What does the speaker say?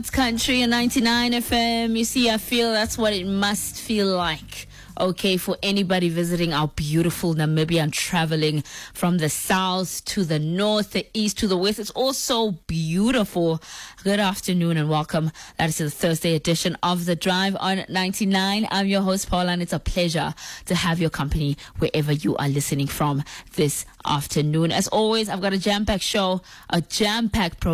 It's Country and 99 FM. You see, I feel that's what it must feel like. Okay, for anybody visiting our beautiful Namibia and traveling from the south to the north, the east to the west. It's all so beautiful. Good afternoon and welcome. That is the Thursday edition of The Drive on 99. I'm your host, Paula, and it's a pleasure to have your company wherever you are listening from this afternoon. As always, I've got a jam-packed show, a jam-packed program.